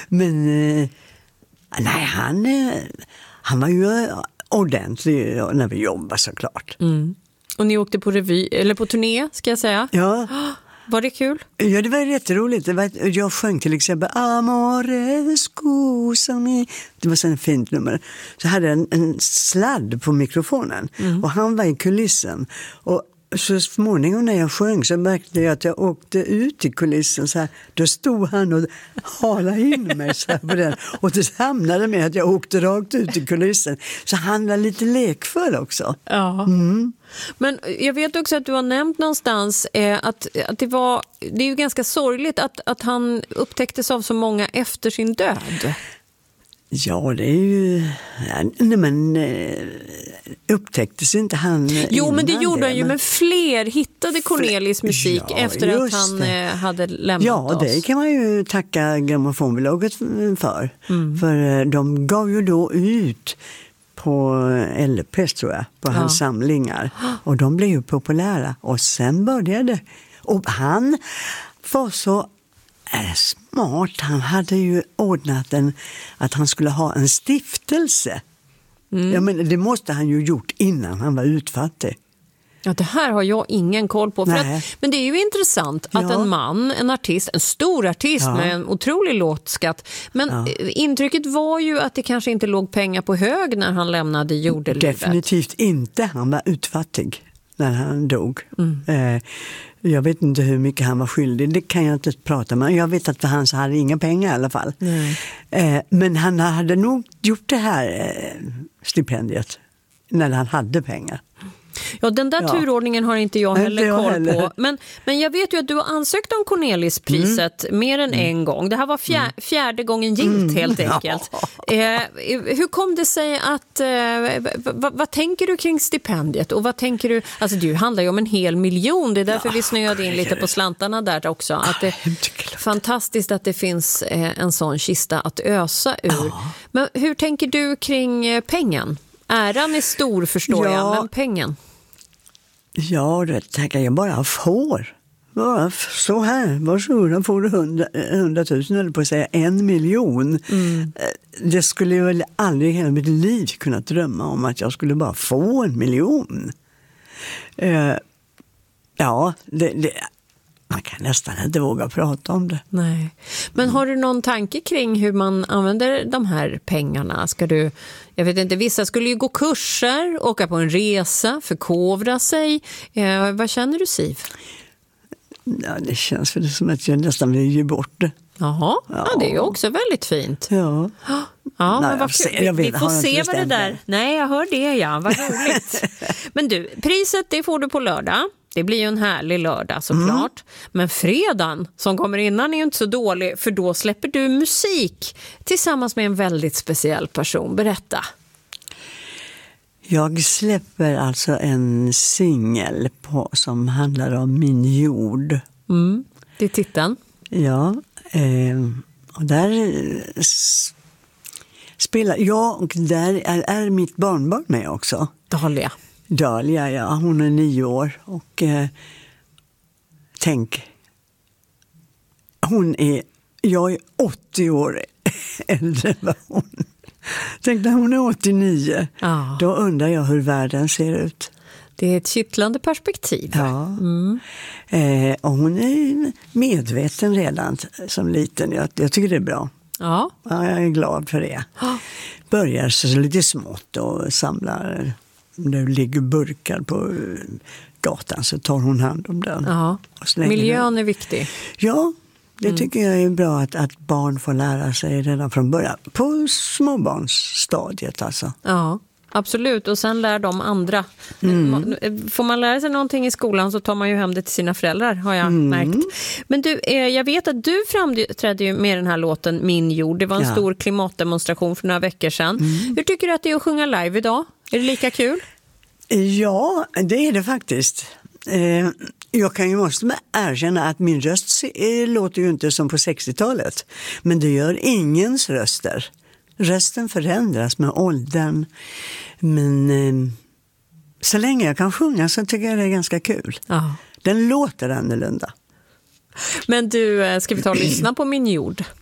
Men nej, han var ju ordentlig när vi jobbade såklart. Och ni åkte på revy, eller på turné ska jag säga. Ja. Var det kul? Ja, det var jätteroligt. Jag sjöng till exempel Amore scusami. Det var så ett fint nummer. Så hade jag en sladd på mikrofonen. Och han var i kulissen. Och så småningom när jag sjöng så märkte jag att jag åkte ut i kulissen så här. Då stod han och halade in mig så här på den. Och det hamnade med att jag åkte rakt ut i kulissen. Så han var lite lekfull också. Ja. Men jag vet också att du har nämnt någonstans att det är ju ganska sorgligt att han upptäcktes av så många efter sin död. Ja, det är ju... Nej, men upptäcktes inte han... Jo, men det gjorde han ju, men fler hittade Cornelis musik efter att han hade lämnat oss. Ja, det kan man ju tacka grammofonbolaget för. För de gav ju då ut på LP, tror jag, på hans samlingar. Och de blev ju populära. Och sen började... Och han var så... smart. Han hade ju ordnat att han skulle ha en stiftelse. Ja, men det måste han ju gjort innan han var utfattig. Ja, det här har jag ingen koll på. Men det är ju intressant att en man, en artist, en stor artist med en otrolig låtskatt. Men intrycket var ju att det kanske inte låg pengar på hög när han lämnade jordelivet. Definitivt inte. Han var utfattig när han dog. Jag vet inte hur mycket han var skyldig. Det kan jag inte prata med. Jag vet att han hade inga pengar i alla fall. Men han hade nog gjort det här stipendiet när han hade pengar. Ja, den där turordningen har inte jag heller koll på. Men jag vet ju att du har ansökt om Cornelispriset mer än en gång. Det här var fjärde gången gilt helt enkelt. Hur kom det sig att... vad tänker du kring stipendiet? Och vad tänker du... Alltså det handlar ju om 1 miljon. Det är därför vi snöade in lite på slantarna där också. Att det är fantastiskt att det finns en sån kista att ösa ur. Men hur tänker du kring pengen? Äran är stor, förstår jag, men pengen? Ja, det tackar jag bara får. Bara så här, varsågod, får du 100 000 eller på att säga 1 miljon. Det skulle jag väl aldrig i hela mitt liv kunna drömma om att jag skulle bara få 1 miljon. Man kan nästan inte våga prata om det. Nej. Men har du någon tanke kring hur man använder de här pengarna? Jag vet inte, vissa skulle ju gå kurser, åka på en resa, förkovra sig. Vad känner du, Siv? Ja, det känns för det som att jag nästan vill ge bort det. Jaha, det är ju också väldigt fint. Ja. Men vi får se vad det där... Nej, jag hör det, vad roligt. Men du, priset det får du på lördag. Det blir ju en härlig lördag såklart. Men fredagen som kommer innan är ju inte så dålig, för då släpper du musik tillsammans med en väldigt speciell person. Berätta. Jag släpper alltså en singel som handlar om min jord. Det är titeln. Ja, och där spelar jag, och där är mitt barnbarn med också. Dahlia, ja. Hon är 9 år. Och tänk, jag är 80 år äldre än hon. Tänk när hon är 89. Då undrar jag hur världen ser ut. Det är ett kittlande perspektiv. Ja. Och hon är medveten redan som liten. Jag tycker det är bra. Ja, jag är glad för det. Börjar så lite smått och samlar... Det ligger burkar på gatan så tar hon hand om den. Ja. Miljön är viktig. Ja, det tycker jag är bra att barn får lära sig redan från början. På småbarnsstadiet alltså. Ja, absolut. Och sen lär de andra. Får man lära sig någonting i skolan så tar man ju hem det till sina föräldrar, har jag märkt. Men du, jag vet att du framträdde ju med den här låten Min jord. Det var en stor klimatdemonstration för några veckor sedan. Hur tycker du att det är att sjunga live idag? Är det lika kul? Ja, det är det faktiskt. Jag måste erkänna att min röst låter ju inte som på 60-talet. Men det gör ingens röster. Rösten förändras med åldern. Men så länge jag kan sjunga så tycker jag det är ganska kul. Den låter annorlunda. Men du, ska vi ta och lyssna på Min jord?